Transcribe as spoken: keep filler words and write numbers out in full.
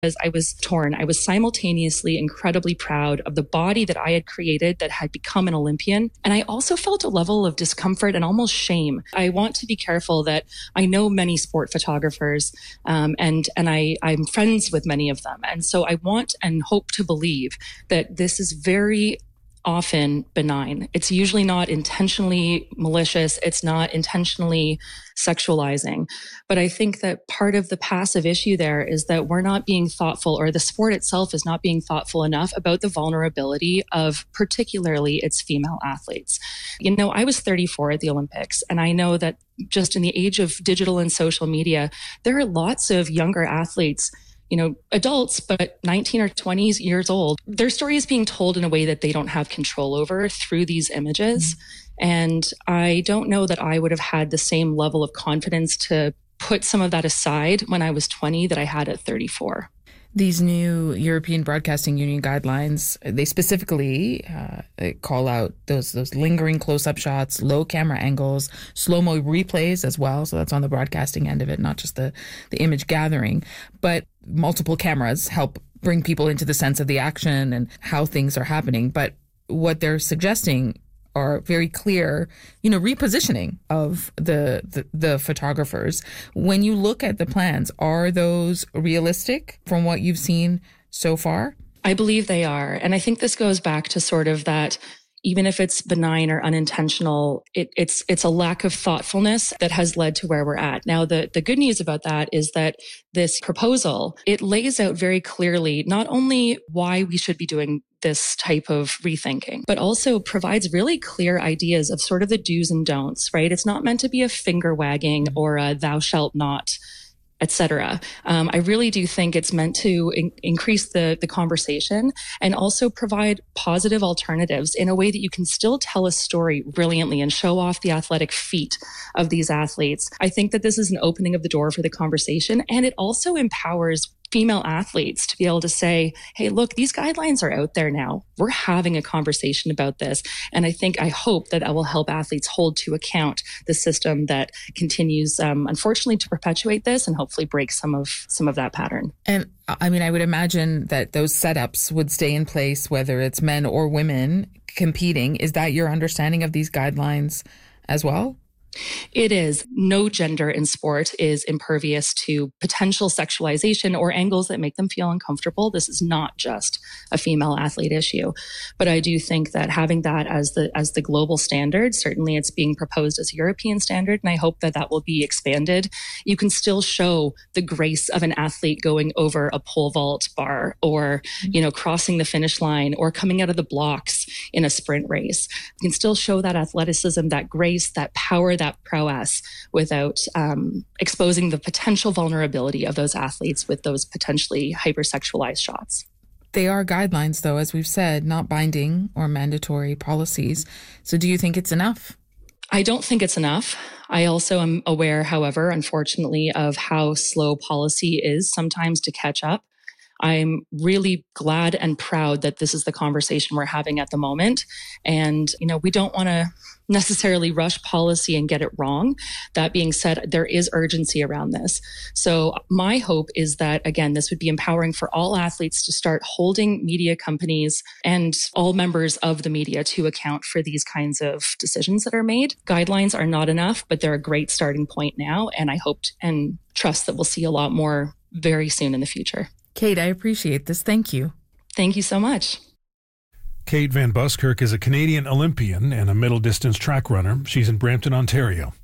As I was torn, I was simultaneously incredibly proud of the body that I had created that had become an Olympian. And I also felt a level of discomfort and almost shame. I want to be careful that I know many sport photographers, um, and, and I, I'm friends with many of them. And so I want and hope to believe that this is very often benign. It's usually not intentionally malicious. It's not intentionally sexualizing. But I think that part of the passive issue there is that we're not being thoughtful, or the sport itself is not being thoughtful enough about the vulnerability of particularly its female athletes. You know, I was thirty-four at the Olympics, and I know that just in the age of digital and social media, there are lots of younger athletes, you know, adults, but nineteen or twenty years old. Their story is being told in a way that they don't have control over through these images. Mm-hmm. And I don't know that I would have had the same level of confidence to put some of that aside when I was twenty that I had at thirty-four. These new European Broadcasting Union guidelines, they specifically uh, they call out those those lingering close-up shots, low camera angles, slow-mo replays as well. So that's on the broadcasting end of it, not just the, the image gathering. But multiple cameras help bring people into the sense of the action and how things are happening. But what they're suggesting are very clear, you know, repositioning of the, the the photographers. When you look at the plans, are those realistic from what you've seen so far? I believe they are. And I think this goes back to sort of that, even if it's benign or unintentional, it, it's it's a lack of thoughtfulness that has led to where we're at. Now, the, the good news about that is that this proposal, it lays out very clearly not only why we should be doing this type of rethinking, but also provides really clear ideas of sort of the do's and don'ts, right? It's not meant to be a finger wagging or a thou shalt not, et cetera. Um, I really do think it's meant to in- increase the, the conversation and also provide positive alternatives in a way that you can still tell a story brilliantly and show off the athletic feat of these athletes. I think that this is an opening of the door for the conversation, and it also empowers female athletes to be able to say, hey, look, these guidelines are out there now. We're having a conversation about this. And I think, I hope that that will help athletes hold to account the system that continues, um, unfortunately, to perpetuate this and hopefully break some of some of that pattern. And I mean, I would imagine that those setups would stay in place, whether it's men or women competing. Is that your understanding of these guidelines as well? It is. No gender in sport is impervious to potential sexualization or angles that make them feel uncomfortable. This is not just a female athlete issue. But I do think that having that as the as the global standard, certainly it's being proposed as a European standard, and I hope that that will be expanded. You can still show the grace of an athlete going over a pole vault bar, or, you know, crossing the finish line, or coming out of the blocks in a sprint race. You can still show that athleticism, that grace, that power, that prowess, without um, exposing the potential vulnerability of those athletes with those potentially hypersexualized shots. They are guidelines, though, as we've said, not binding or mandatory policies. So do you think it's enough? I don't think it's enough. I also am aware, however, unfortunately, of how slow policy is sometimes to catch up. I'm really glad and proud that this is the conversation we're having at the moment. And, you know, we don't want to necessarily rush policy and get it wrong. That being said, there is urgency around this. So my hope is that, again, this would be empowering for all athletes to start holding media companies and all members of the media to account for these kinds of decisions that are made. Guidelines are not enough, but they're a great starting point now. And I hope and trust that we'll see a lot more very soon in the future. Kate, I appreciate this. Thank you. Thank you so much. Kate Van Buskirk is a Canadian Olympian and a middle distance track runner. She's in Brampton, Ontario.